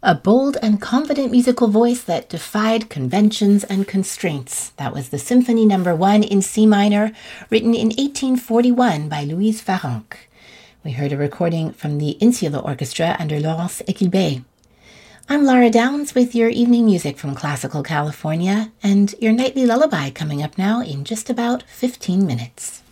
A bold and confident musical voice that defied conventions and constraints. That was the Symphony No. 1 in C minor, written in 1841 by Louise Farrenc. We heard a recording from the Insula Orchestra under Laurence Equilbé. I'm Laura Downs with your evening music from Classical California, and your nightly lullaby coming up now in just about 15 minutes.